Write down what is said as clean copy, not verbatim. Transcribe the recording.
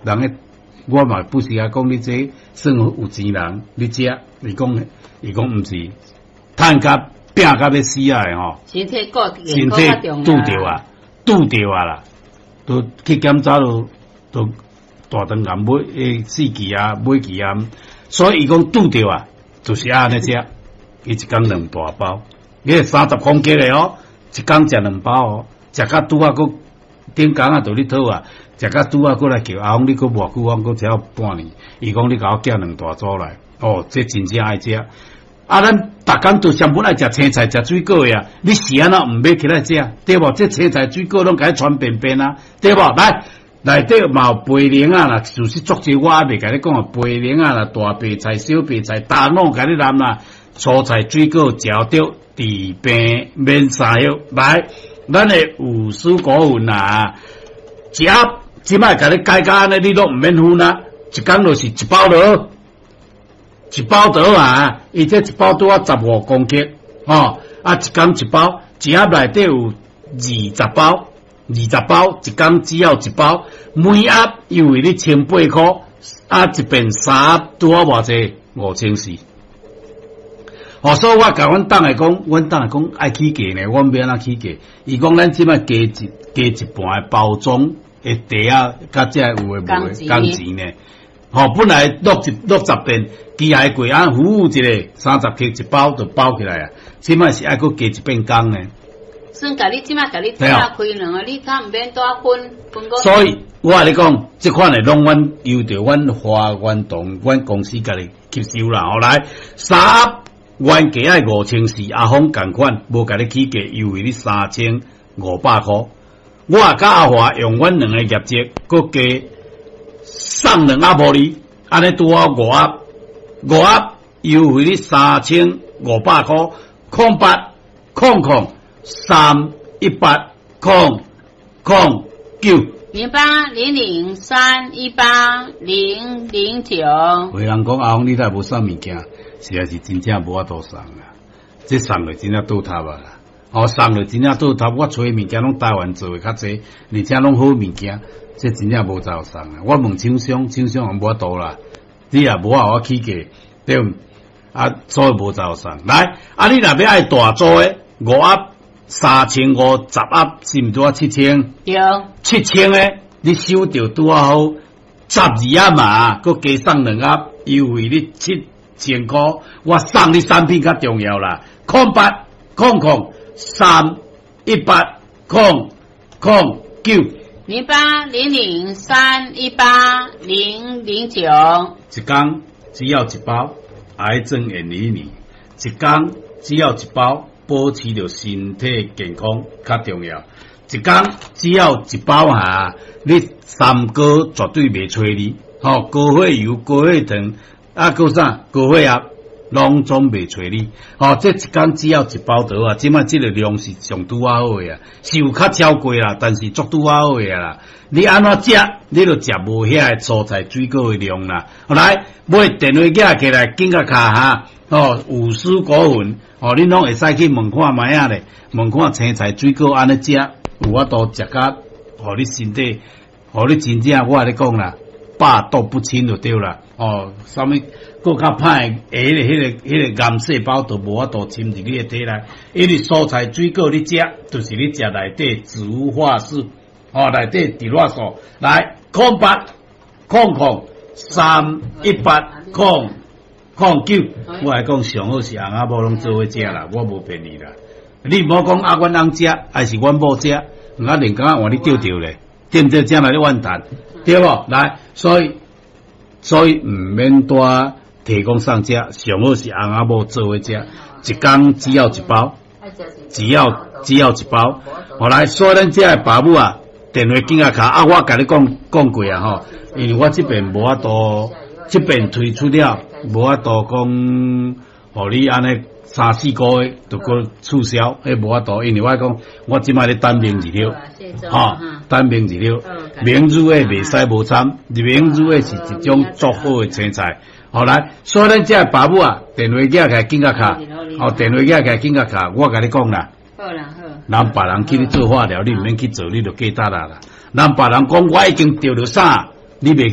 人诶，我嘛不是啊，讲你这算有钱人，你食，伊讲毋是，趁甲拼甲要死啊诶吼， 身体顾身体拄着啊啦，都去检查都大肠癌死期啊，尾期啊，所以伊讲拄着啊，就是安尼食，伊一工2大包，你30公斤诶哦，一工食2包哦，食甲拄啊个顶工啊，就你讨啊，食甲拄啊过来叫阿公，你搁偌久，我搁只要半年，伊讲你甲我寄2大组来，哦，这真正爱食。啊，咱逐工都上本爱食青菜、食水果呀，你是安怎毋买起来食？对无？这青菜、水果拢甲伊传便便啊，对无？来。内底嘛有白莲啊啦，就是作者我还未甲你讲啊，白莲啊啦，大白菜、小白菜，大拢甲你揽啦，蔬菜、水果嚼着治病免啥药。来，咱诶有蔬果粉啊，食即摆甲你改甲安尼，你拢毋免分啊，一工就是1包落，一包倒啊，伊这一包拄啊15公克，吼啊一工1包，一盒内底有20包。20包，一工只要1包，每盒又为你18块，啊一遍3盒拄啊偌济5400。哦，所以我甲阮党诶讲爱起价呢，阮免安起价。伊讲咱即摆加一半诶包装诶袋啊，甲遮有诶无诶工钱呢。吼，本来60遍机械柜啊，服务一个30克一包就包起来啊，即摆是爱搁加1遍工呢。 算甲你即摆甲你开两个，你较毋免多分个。 所以我甲你讲，即款诶拢阮由着阮华源堂阮公司家己吸收啦。后来3盒原价爱5400，阿峰共款无甲你起价，优惠你3500块。我甲阿华用阮2个业绩，搁加送2盒互你，安尼拄好5盒优惠你3500块。0800 3180009。 0800318009。 有人讲阿峰，你才无送物件，实在是真正无法度送啦。这送了真正倒塌啊！哦，送了真正倒塌。我找物件拢台湾做诶较济，而且拢好物件，这真正无才有送啊！我问厂商也无法度啦。你也无法我起价，对毋？啊，所以无才有送。来，啊，你若要爱大组诶5盒。3500 10盒是毋拄啊7000？ 对 ，7000诶，你收着拄啊好12盒嘛，佮加送2盒，优惠你7000块，我送你产品较重要啦。0800318009。 0800318009。 一工只要1包，癌症远离你；一工只要1包。保持着身体健康较重要，一工只要1包下，你3个绝对袂催你。吼，高血油、高血糖，啊，搁啥高血压，拢总袂催你。吼，这一工只要1包倒啊，即摆即个量是上拄啊好诶啊，是有较超过啦，但是足拄啊好诶啦。你安怎食，你就食无遐诶蔬菜水果诶量啦。来，买电话寄起来，紧甲卡哈。哦，有蔬果粉。哦，恁拢会使去问看卖啊咧，问看青菜水果安尼食，有法度食甲，互你身体，互你真正我甲你讲啦，百毒不侵就对啦。哦，啥物更较歹诶，迄个癌细胞都无法度侵入你诶体内，因为蔬菜水果你食，就是你食内底植物化素，哦，内底植物素。来，0800318009。我来讲上好是翁仔某拢做伙食啦，我无骗你啦。你唔好讲啊，阮翁食，还是阮某食，我连刚换你丢掉咧，对毋对？将来你怨叹，对无？来，所以唔免多提供上食，上好是翁仔某做伙食，一工只要1包，只要1包。后来，所以咱遮诶爸母啊，电话紧啊卡啊，我甲你讲过啊吼，因为我这边无法度，这边推出了。无法度讲，互你安尼3-4个月就搁促销，迄无法度，因为我讲我即摆咧等明日了，吼，等明日了，明日诶袂使无参，明日诶是一种足好诶青菜。后来，所以咱遮爸母啊，电话寄起来紧甲卡，哦，电话寄起来紧甲卡，我甲你讲啦， 好啦好， 人别人去你做化疗，你毋免去做，你就记得啦。人别人讲我已经得了啥，你袂。